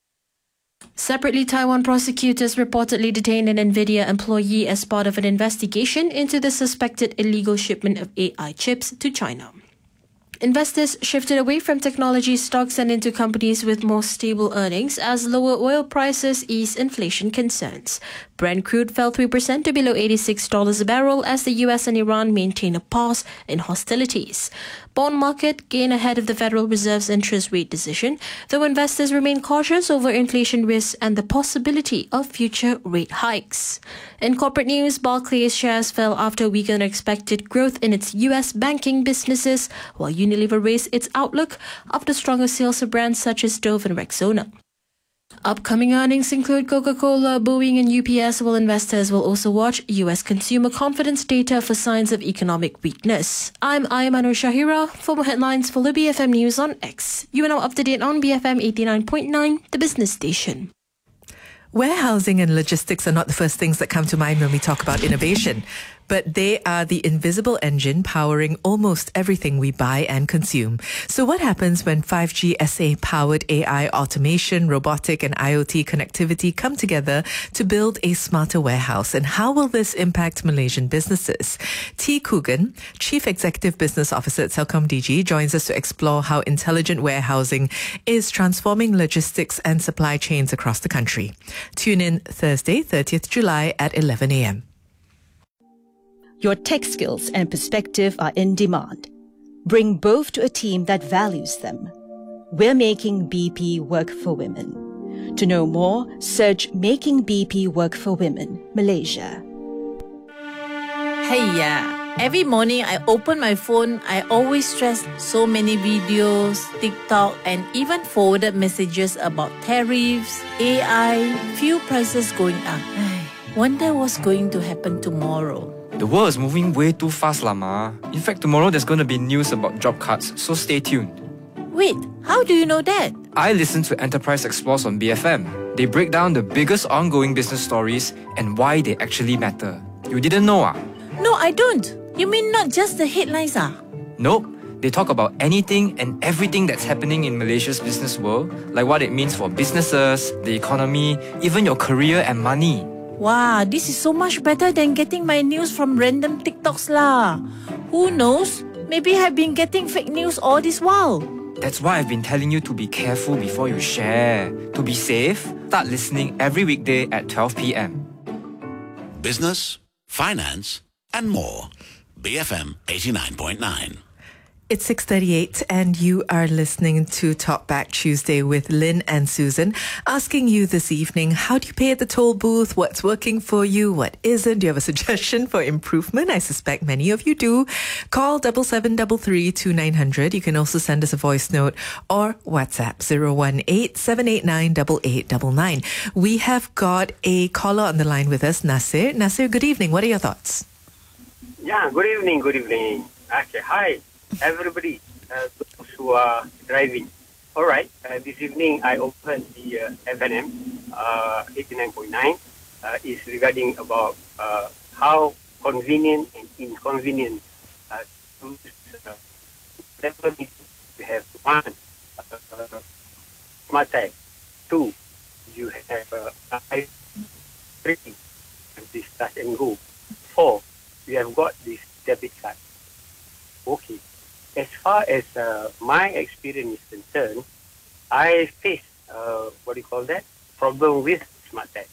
Separately, Taiwan prosecutors reportedly detained an Nvidia employee as part of an investigation into the suspected illegal shipment of A I chips to China. Investors shifted away from technology stocks and into companies with more stable earnings as lower oil prices ease inflation concerns. Brent crude fell three percent to below eighty-six dollars a barrel as the U S and Iran maintain a pause in hostilities. Bond market gained ahead of the Federal Reserve's interest rate decision, though investors remain cautious over inflation risks and the possibility of future rate hikes. In corporate news, Barclays shares fell after weaker than expected growth in its U S banking businesses, while Unilever raised its outlook after stronger sales of brands such as Dove and Rexona. Upcoming earnings include Coca-Cola, Boeing and U P S, while investors will also watch U S consumer confidence data for signs of economic weakness. I'm Ayman Shahira. For more headlines, follow B F M News on X. You are now up to date on B F M eighty-nine point nine, the business station. Warehousing and logistics are not the first things that come to mind when we talk about innovation, but they are the invisible engine powering almost everything we buy and consume. So what happens when five G S A-powered A I automation, robotic and IoT connectivity come together to build a smarter warehouse? And how will this impact Malaysian businesses? T. Coogan, Chief Executive Business Officer at CelcomDigi, joins us to explore how intelligent warehousing is transforming logistics and supply chains across the country. Tune in Thursday, thirtieth July at eleven a.m. Your tech skills and perspective are in demand. Bring both to a team that values them. We're making B P work for women. To know more, search Making B P Work for Women, Malaysia. Hey, yeah. Every morning I open my phone, I always stress so many videos, TikTok, and even forwarded messages about tariffs, A I, fuel prices going up. Wonder what's going to happen tomorrow. The world is moving way too fast, Lama. In fact, tomorrow there's going to be news about job cuts, so stay tuned. Wait, how do you know that? I listen to Enterprise Explores on B F M. They break down the biggest ongoing business stories and why they actually matter. You didn't know, ah? No, I don't. You mean not just the headlines, ah? Nope. They talk about anything and everything that's happening in Malaysia's business world, like what it means for businesses, the economy, even your career and money. Wow, this is so much better than getting my news from random TikToks lah. Who knows? Maybe I've been getting fake news all this while. That's why I've been telling you to be careful before you share. To be safe, start listening every weekday at twelve p.m. Business, finance, and more. B F M eighty-nine point nine. It's six thirty-eight and you are listening to Talk Back Tuesday with Lynn and Susan, asking you this evening, how do you pay at the toll booth? What's working for you? What isn't? Do you have a suggestion for improvement? I suspect many of you do. Call seven seven three three two nine zero zero. You can also send us a voice note or WhatsApp zero one eight seven eight nine eight eight nine nine. We have got a caller on the line with us, Nasir. Nasir, good evening. What are your thoughts? Yeah, good evening, good evening. Okay, hi, everybody, uh, those who are driving. All right. Uh, this evening, I opened the uh, F N M uh, eighty-nine point nine. Uh, is regarding about uh, how convenient and inconvenient uh, to uh, never need to have one uh, smart tag, two you have uh, I three this touch and go, four you have got this debit card. Okay, as far as uh, my experience is concerned, I face uh, what do you call that problem with smart tag.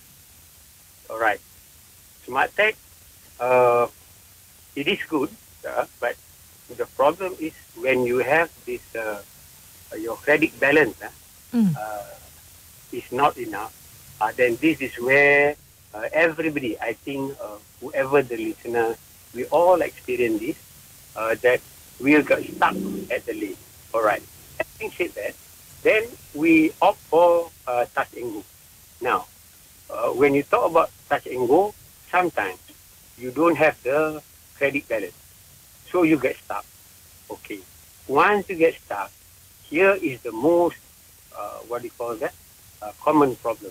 All right, smart tag, uh, it is good, uh, but the problem is when you have this, uh, your credit balance uh, Mm. uh, is not enough. Uh, then this is where uh, everybody, I think, uh, whoever the listener, we all experience this, uh, that we'll get stuck at the lane. All right. Having said that, then we opt for uh, touch and go. Now, uh, when you talk about touch and go, sometimes you don't have the credit balance. So you get stuck. Okay. Once you get stuck, here is the most, uh, what do you call that, uh, common problem.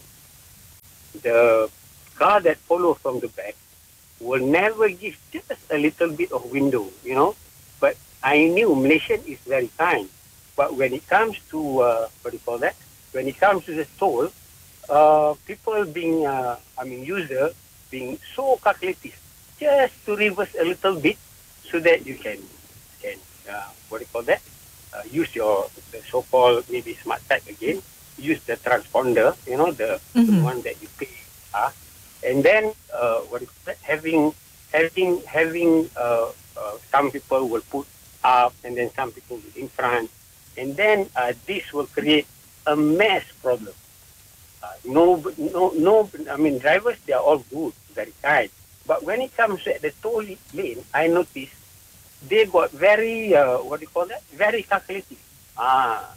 The car that follows from the back will never give just a little bit of window, you know. But I knew Malaysian is very kind. But when it comes to, uh, what do you call that, when it comes to the toll, uh, people being, uh, I mean, user being so calculative, just to reverse a little bit so that you can, can uh, what do you call that, uh, use your the so-called maybe smart tag again, use the transponder, you know, the, Mm-hmm. the one that you pay, uh, and then, uh, what do you call that, having, having, having, uh, uh, some people will put up and then some people will in front, and then uh, this will create a mass problem. Uh, no, no, no. I mean, drivers, they are all good, very kind. But when it comes to the toll lane, I notice they got very, uh, what do you call that? Very calculative. Ah.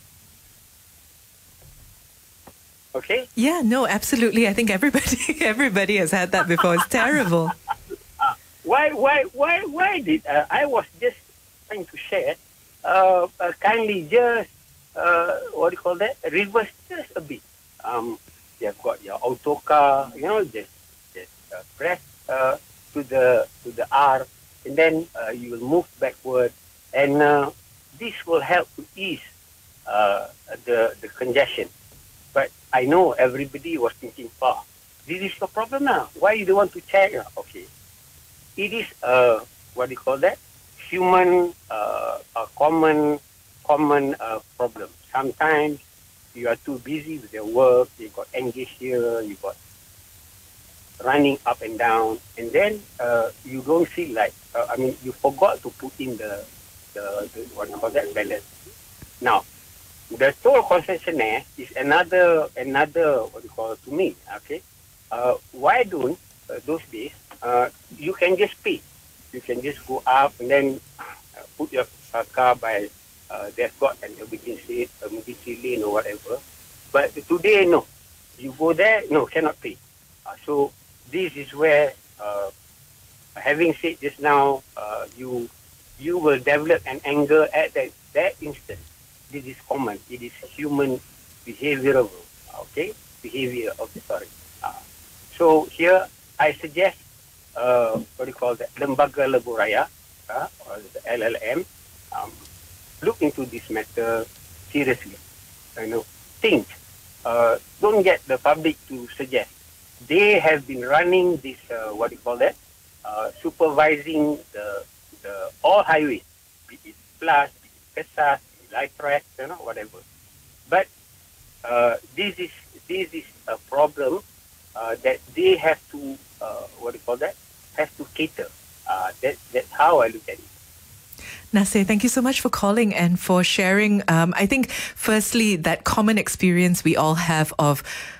Okay? Yeah, no, absolutely. I think everybody everybody has had that before. It's terrible. Why, why, why, why did uh, I was just trying to share? Uh, uh, kindly just uh, what do you call that? Reverse just a bit. Um, you've got your auto car, you know, just just uh, press uh, to the to the R, and then uh, you will move backward, and uh, this will help to ease uh, the the congestion. But I know everybody was thinking, "Oh, this is the problem now. Why you don't want to check?" Okay, it is uh, what do you call that? Human, uh, a common, common uh, problem. Sometimes you are too busy with your work. You got engaged here. You got running up and down, and then uh, you don't feel like. Uh, I mean, you forgot to put in the the, the what you call that balance. Now, the toll concessionaire is another another what you call to me. Okay, uh, why don't uh, those days uh, you can just pay. You can just go up and then uh, put your uh, car by, uh, they've got an emergency, emergency lane or whatever. But today, no. You go there, no, cannot pay. Uh, so this is where, uh, having said just now, uh, you you will develop an anger at that, that instant. This is common. It is human behavioral, okay? Behavior of the sorry. Uh, so here, I suggest Uh, what do you call that? Lembaga Lebuh Raya, uh, or the L L M, um, look into this matter seriously. You know, think. Uh, don't get the public to suggest. They have been running this. Uh, what do you call that? Uh, supervising the the all highways, be it Plus, be it Kesas, be it Lightrack, you know, whatever. But uh, this is this is a problem uh, that they have to. Uh, what do you call that? Have to cater. Uh, that, that's how I look at it. Nasir, thank you so much for calling and for sharing. Um, I think, firstly, that common experience we all have of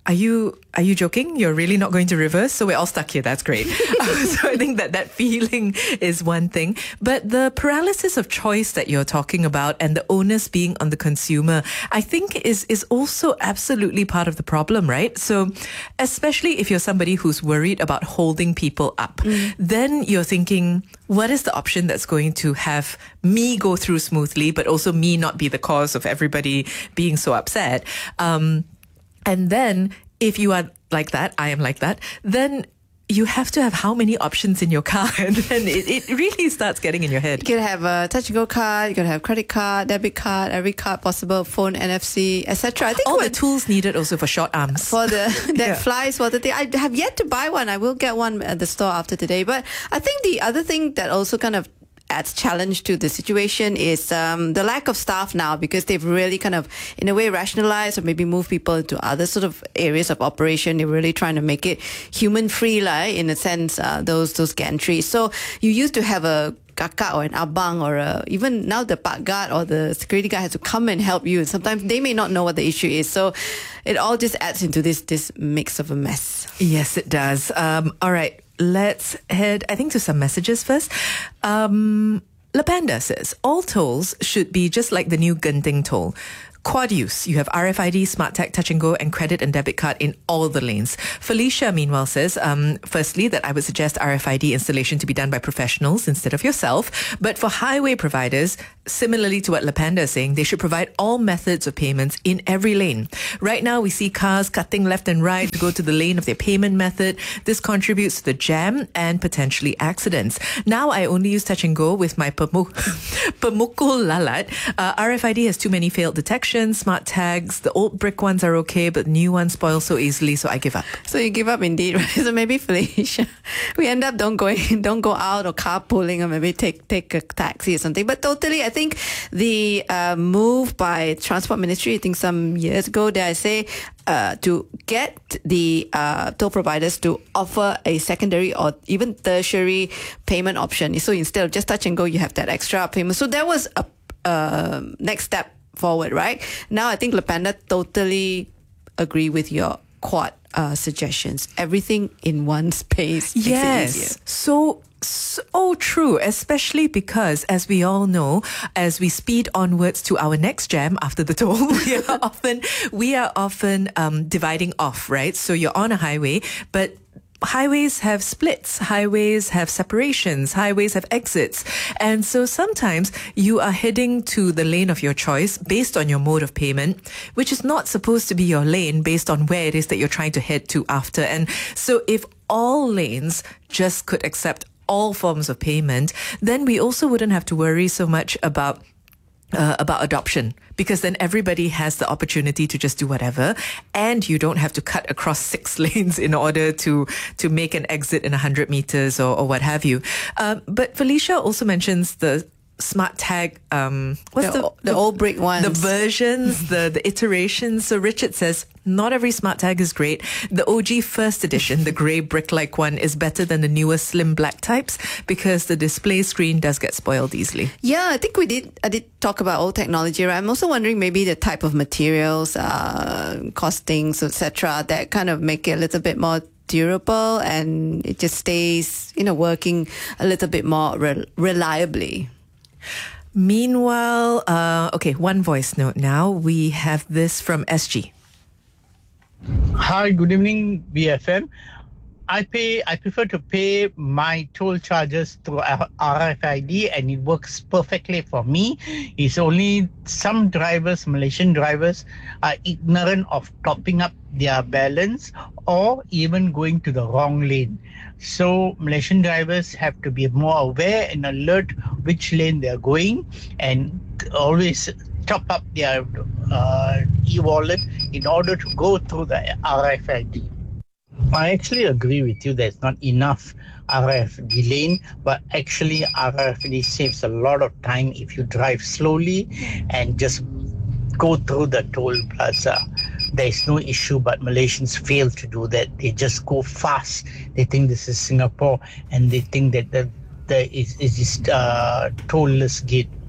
Are you are you joking? You're really not going to reverse? So we're all stuck here. That's great. uh, so I think that that feeling is one thing. But the paralysis of choice that you're talking about and the onus being on the consumer, I think is, is also absolutely part of the problem, right? So especially if you're somebody who's worried about holding people up, mm. then you're thinking, what is the option that's going to have me go through smoothly, but also me not be the cause of everybody being so upset? Um, And then if you are like that, I am like that, then you have to have how many options in your car? And then it, it really starts getting in your head. You could have a touch and go card, you could have credit card, debit card, every card possible, phone, N F C, et cetera. I think all the tools needed also for short arms. For the that Yeah. flies for the thing. I have yet to buy one. I will get one at the store after today. But I think the other thing that also kind of adds challenge to the situation is um, the lack of staff now, because they've really kind of, in a way, rationalized or maybe moved people into other sort of areas of operation. They're really trying to make it human-free, like, in a sense, uh, those those gantries. So you used to have a kakak or an abang or a, even now the park guard or the security guard has to come and help you. Sometimes they may not know what the issue is. So it all just adds into this this mix of a mess. Yes, it does. Um, all right. Let's head, I think, to some messages first. Um, Lapanda says, all tolls should be just like the new Genting toll. Quad use. You have R F I D, Smart Tag, Touch and Go, and credit and debit card in all the lanes. Felicia, meanwhile, says, um, firstly, that I would suggest R F I D installation to be done by professionals instead of yourself. But for highway providers, similarly to what Lapanda is saying, they should provide all methods of payments in every lane. Right now, we see cars cutting left and right to go to the lane of their payment method. This contributes to the jam and potentially accidents. Now, I only use Touch and Go with my Pemukul Lalat. Uh, R F I D has too many failed detections. Smart tags, the old brick ones are okay, but new ones spoil so easily, so I give up. So you give up indeed, right? So maybe, Felicia, we end up don't going, don't go out or carpooling, or maybe take take a taxi or something. But totally, I think the uh, move by Transport Ministry, I think some years ago, dare I say, uh, to get the uh, toll providers to offer a secondary or even tertiary payment option. So instead of just Touch and Go, you have that extra payment. So that was a uh, next step forward, right? Now I think Lapanda totally agree with your quad uh, suggestions. Everything in one space makes Yes. it easier. So So true, especially because, as we all know, as we speed onwards to our next jam after the toll, we are often we are often um, dividing off, right? So you're on a highway, but highways have splits, highways have separations, highways have exits. And so sometimes you are heading to the lane of your choice based on your mode of payment, which is not supposed to be your lane based on where it is that you're trying to head to after. And so if all lanes just could accept all forms of payment, then we also wouldn't have to worry so much about Uh, about adoption, because then everybody has the opportunity to just do whatever, and you don't have to cut across six lanes in order to to make an exit in one hundred meters or, or what have you. Um, but Felicia also mentions the Smart Tag, um, what's The the, o- the old brick ones. The versions, the, the iterations. So Richard says, not every Smart Tag is great. The O G first edition, the grey brick-like one, is better than the newer slim black types because the display screen does get spoiled easily. Yeah, I think we did. I did talk about old technology, right? I'm also wondering maybe the type of materials, uh, costings, et cetera, that kind of make it a little bit more durable and it just stays, you know, working a little bit more re- reliably. Meanwhile, uh, okay, one voice note now. We have this from S G. Hi, good evening, B F M. I pay. I prefer to pay my toll charges through R F I D, and it works perfectly for me. It's only some drivers, Malaysian drivers, are ignorant of topping up their balance or even going to the wrong lane. So Malaysian drivers have to be more aware and alert which lane they're going, and always top up their uh, e-wallet in order to go through the R F I D. I actually agree with you that it's not enough R F I D lane, but actually R F I D saves a lot of time if you drive slowly and just go through the toll plaza. There is no issue, but Malaysians fail to do that. They just go fast. They think this is Singapore, and they think that the, the is is this uh, tollless gate.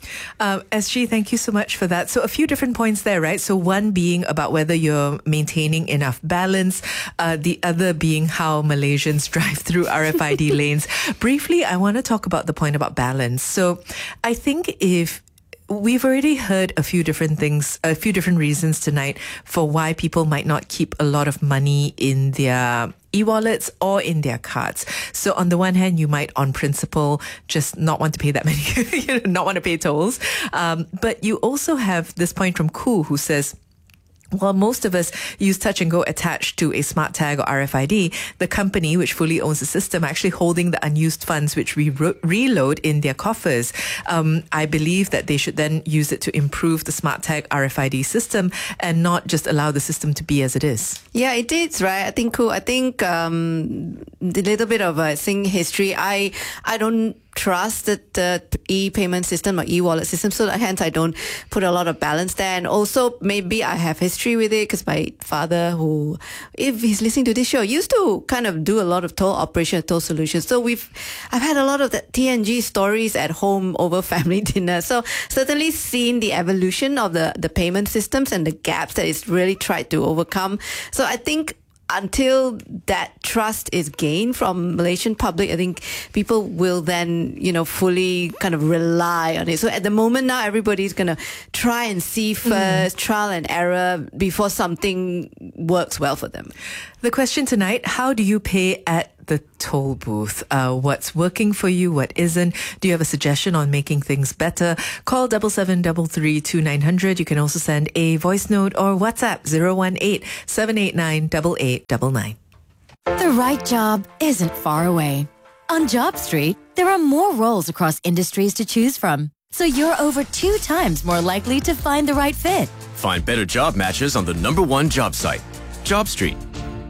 Um, S G, thank you so much for that. So a few different points there, right? So one being about whether you're maintaining enough balance, uh, the other being how Malaysians drive through R F I D lanes. Briefly, I want to talk about the point about balance. So I think if we've already heard a few different things, a few different reasons tonight for why people might not keep a lot of money in their e-wallets or in their cards. So on the one hand, you might on principle just not want to pay that many, you know, not want to pay tolls. Um, but you also have this point from Koo who says, while most of us use touch and go attached to a smart tag or R F I D, the company, which fully owns the system, actually holding the unused funds which we re- reload in their coffers. Um, I believe that they should then use it to improve the smart tag R F I D system and not just allow the system to be as it is. Yeah, it is, right? I think cool. I think um, a little bit of a Sing history. I I don't trust that the e-payment system or e-wallet system, so hence I don't put a lot of balance there. And also maybe I have history with it because my father, who, if he's listening to this show, used to kind of do a lot of toll operation, toll solutions. So we've, I've had a lot of the T N G stories at home over family dinner. So certainly seen the evolution of the, the payment systems and the gaps that it's really tried to overcome. So I think until that trust is gained from Malaysian public, I think people will then, you know, fully kind of rely on it. So at the moment now, everybody's going to try and see first, mm. trial and error before something works well for them. The question tonight, how do you pay at the toll booth? Uh, what's working for you? What isn't? Do you have a suggestion on making things better? Call double seven double three two nine hundred. You can also send a voice note or WhatsApp zero one eight seven eight nine eight eight nine nine. The right job isn't far away. On JobStreet, there are more roles across industries to choose from, so you're over two times more likely to find the right fit. Find better job matches on the number one job site, JobStreet.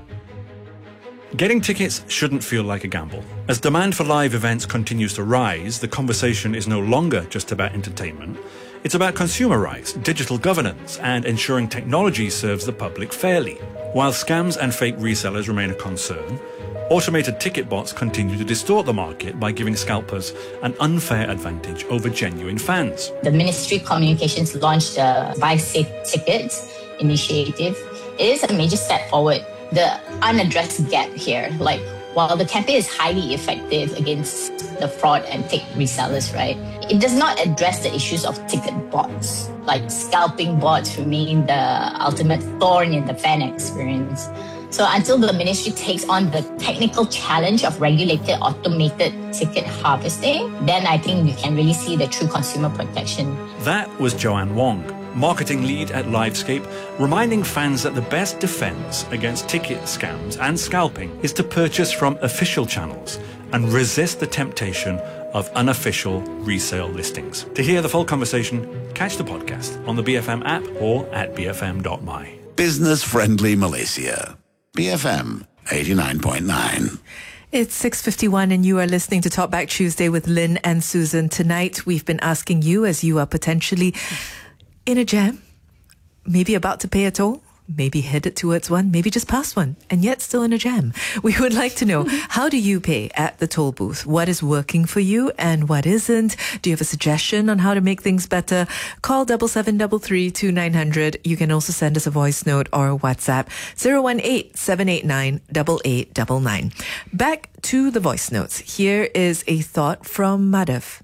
Getting tickets shouldn't feel like a gamble. As demand for live events continues to rise, the conversation is no longer just about entertainment. It's about consumer rights, digital governance, and ensuring technology serves the public fairly. While scams and fake resellers remain a concern, automated ticket bots continue to distort the market by giving scalpers an unfair advantage over genuine fans. The Ministry of Communications launched the Buy Safe Tickets initiative. It is a major step forward. The unaddressed gap here, like while the campaign is highly effective against the fraud and fake resellers, right, it does not address the issues of ticket bots. Like scalping bots remain the ultimate thorn in the fan experience. So until the ministry takes on the technical challenge of regulated automated ticket harvesting, then I think we can really see the true consumer protection. That was Joanne Wong, marketing lead at Livescape, reminding fans that the best defense against ticket scams and scalping is to purchase from official channels and resist the temptation of unofficial resale listings. To hear the full conversation, catch the podcast on the B F M app or at b f m dot m y. Business-friendly Malaysia. B F M eighty-nine point nine. It's six fifty-one and you are listening to Talkback Tuesday with Lynn and Susan. Tonight, we've been asking you, as you are potentially in a jam, maybe about to pay a toll, maybe headed towards one, maybe just past one, and yet still in a jam. We would like to know, how do you pay at the toll booth? What is working for you and what isn't? Do you have a suggestion on how to make things better? Call double seven double three two nine hundred. You can also send us a voice note or WhatsApp zero one eight seven eight nine eight eight nine nine. Back to the voice notes. Here is a thought from Madhav.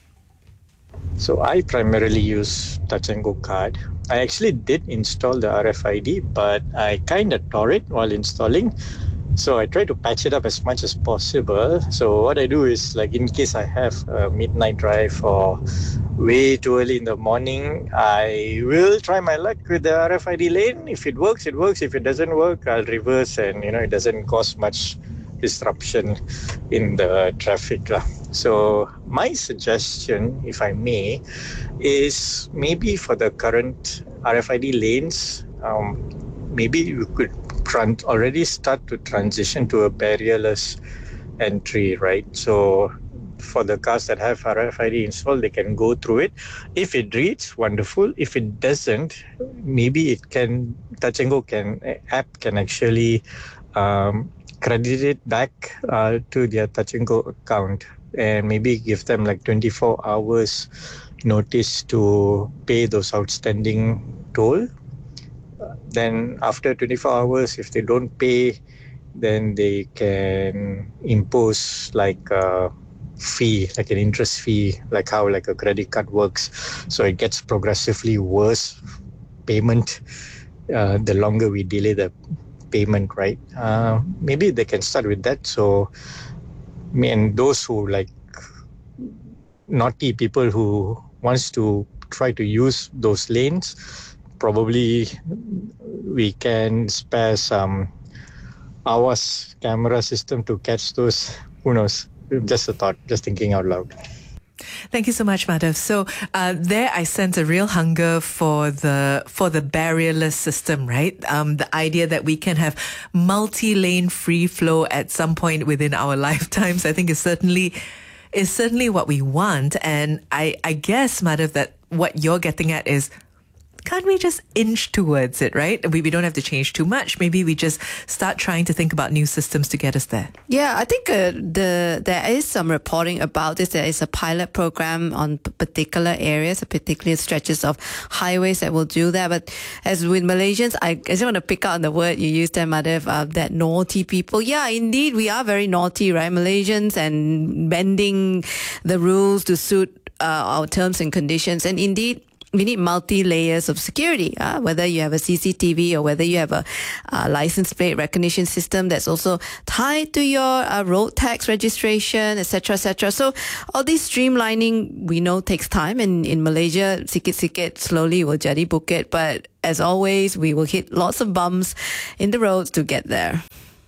So I primarily use Touch and Go card. I actually did install the R F I D, but I kind of tore it while installing. So I try to patch it up as much as possible. So what I do is, like, in case I have a midnight drive or way too early in the morning, I will try my luck with the R F I D lane. If it works, it works. If it doesn't work, I'll reverse, and, you know, it doesn't cause much disruption in the traffic. So my suggestion, if I may, is maybe for the current R F I D lanes, um, maybe you could tran- already start to transition to a barrierless entry, right? So for the cars that have R F I D installed, they can go through it. If it reads, wonderful. If it doesn't, maybe it can, Touch and Go can, app can actually um, credit it back uh, to their Touch and Go account, and maybe give them like twenty-four hours notice to pay those outstanding toll. Then after twenty-four hours, if they don't pay, then they can impose like a fee, like an interest fee, like how like a credit card works. So it gets progressively worse payment uh, the longer we delay the payment, right? Uh, maybe they can start with that. So, and those who like naughty people who wants to try to use those lanes, probably we can spare some hours camera system to catch those. Who knows? Just a thought, just thinking out loud. Thank you so much, Madhav. So uh, there I sense a real hunger for the for the barrierless system, right? Um, the idea that we can have multi-lane free flow at some point within our lifetimes, I think is certainly is certainly what we want. And I, I guess, Madhav, that what you're getting at is, can't we just inch towards it, right? We, we don't have to change too much. Maybe we just start trying to think about new systems to get us there. Yeah, I think uh, the there is some reporting about this. There is a pilot program on p- particular areas, particular stretches of highways that will do that. But as with Malaysians, I, I just want to pick out the word you used there, Madhav, uh, that naughty people. Yeah, indeed, we are very naughty, right? Malaysians, and bending the rules to suit uh, our terms and conditions. And indeed, we need multi-layers of security, uh, whether you have a C C T V or whether you have a, a license plate recognition system that's also tied to your uh, road tax registration, et cetera, et cetera. So all this streamlining, we know, takes time. And in Malaysia, sikit-sikit, slowly will jadi bukit. But as always, we will hit lots of bumps in the roads to get there.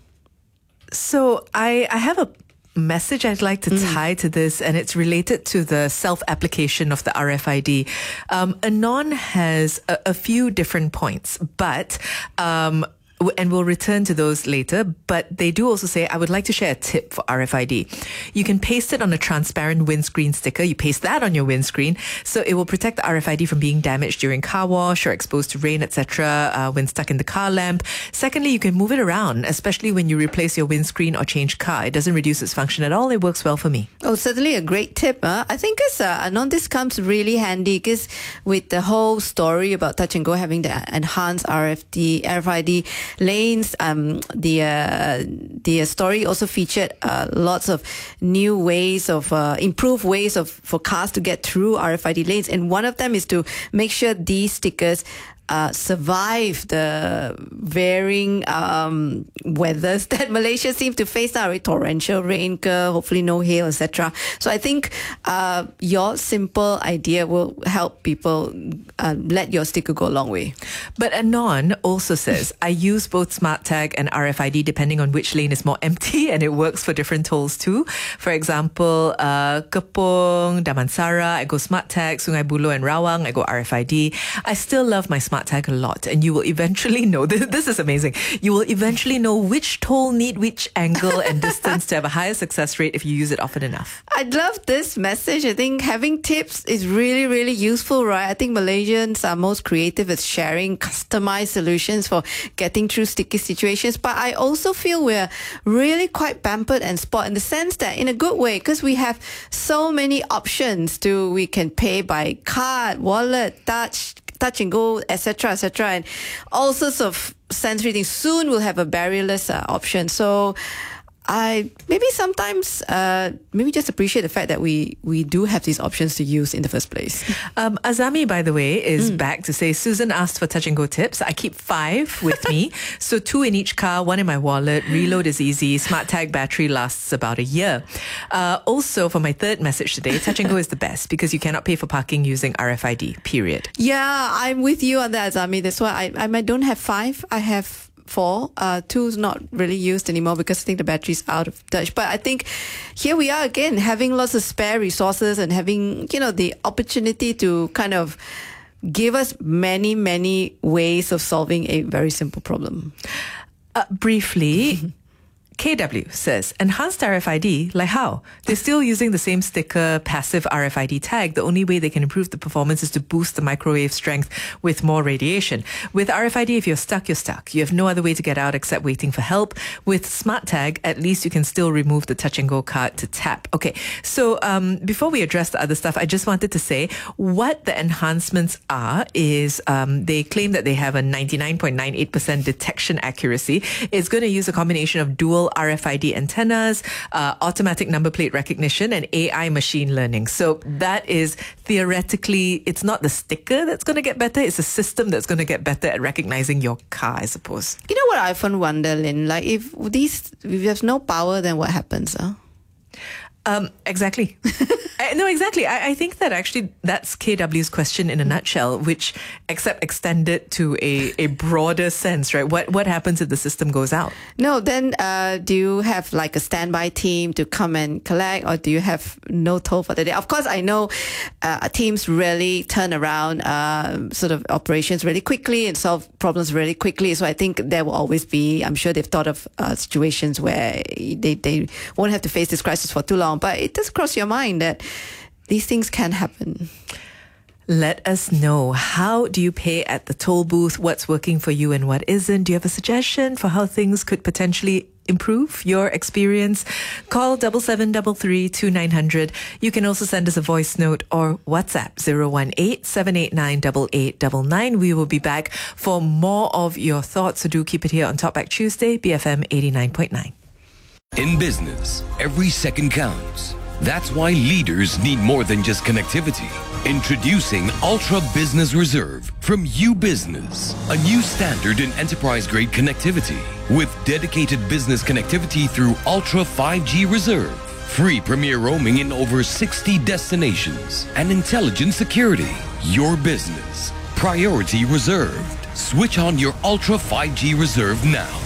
So I, I have a message I'd like to mm. tie to this, and it's related to the self-application of the R F I D. Um, Anon has a, a few different points, but um, and we'll return to those later, but they do also say, I would like to share a tip for R F I D. You can paste it on a transparent windscreen sticker. You paste that on your windscreen, so it will protect the R F I D from being damaged during car wash or exposed to rain, et cetera, uh, when stuck in the car lamp. Secondly, you can move it around, especially when you replace your windscreen or change car. It doesn't reduce its function at all. It works well for me. Oh, certainly a great tip. Huh? I think it's, uh, Anon, this comes really handy because with the whole story about Touch and Go having the enhanced R F D, R F I D lanes, um, the uh, the story also featured uh, lots of new ways of uh, improved ways of for cars to get through R F I D lanes, and one of them is to make sure these stickers Uh, survive the varying um, weathers that Malaysia seems to face now, right? Torrential rain, hopefully no hail, et cetera. So I think uh, your simple idea will help people uh, let your sticker go a long way. But Anon also says, I use both SmartTag and R F I D depending on which lane is more empty, and it works for different tolls too. For example, uh, Kepong, Damansara, I go SmartTag, Sungai Buloh and Rawang, I go R F I D. I still love my SmartTag a lot, and you will eventually know, this, this is amazing, you will eventually know which toll need which angle and distance to have a higher success rate if you use it often enough. I love this message. I think having tips is really, really useful, right? I think Malaysians are most creative at sharing customized solutions for getting through sticky situations, but I also feel we're really quite pampered and spoiled in the sense that, in a good way, because we have so many options to, we can pay by card, wallet, touch, touch and go, et cetera, et cetera, and all sorts of sensory things. Soon we'll have a barrierless uh, option. So I maybe sometimes uh, maybe just appreciate the fact that we we do have these options to use in the first place. Um, Azami, by the way, is Mm. back to say, Susan asked for touch and go tips. I keep five with me. So two in each car, one in my wallet. Reload is easy. SmartTag battery lasts about a year. Uh, also, for my third message today, touch and go is the best because you cannot pay for parking using R F I D, period. Yeah, I'm with you on that, Azami. That's why I, I don't have five. I have four. Uh, two is not really used anymore because I think the battery's out of touch. But I think here we are again, having lots of spare resources and having, you know, the opportunity to kind of give us many, many ways of solving a very simple problem. Uh, briefly, K W says, enhanced R F I D? Like how? They're still using the same sticker, passive R F I D tag. The only way they can improve the performance is to boost the microwave strength with more radiation. With R F I D, if you're stuck, you're stuck. You have no other way to get out except waiting for help. With Smart Tag, at least you can still remove the touch and go card to tap. Okay, so um, before we address the other stuff, I just wanted to say what the enhancements are is um, they claim that they have a ninety-nine point nine eight percent detection accuracy. It's going to use a combination of dual R F I D antennas, uh, automatic number plate recognition, and A I machine learning. So that is theoretically, it's not the sticker that's going to get better, it's a system that's going to get better at recognizing your car, I suppose. You know what I often wonder, Lynn? Like, if these, if there's no power, then what happens? Huh? Um, exactly. I, no, exactly. I, I think that actually that's K W's question in a nutshell, which except extended to a, a broader sense, right? What what happens if the system goes out? No, then uh, do you have like a standby team to come and collect, or do you have no toll for the day? Of course, I know uh, teams really turn around uh, sort of operations really quickly and solve problems really quickly. So I think there will always be, I'm sure they've thought of uh, situations where they, they won't have to face this crisis for too long. But it does cross your mind that these things can happen. Let us know. How do you pay at the toll booth? What's working for you and what isn't? Do you have a suggestion for how things could potentially improve your experience? Call double seven double three two nine hundred. You can also send us a voice note or WhatsApp zero one eight seven eight nine eight eight nine nine. We will be back for more of your thoughts. So do keep it here on Talkback Tuesday, B F M eighty-nine point nine. In business, every second counts. That's why leaders need more than just connectivity. Introducing Ultra Business Reserve from UBusiness, a new standard in enterprise-grade connectivity with dedicated business connectivity through Ultra five G Reserve, free premier roaming in over sixty destinations, and intelligent security. Your business, priority reserved. Switch on your Ultra five G Reserve now.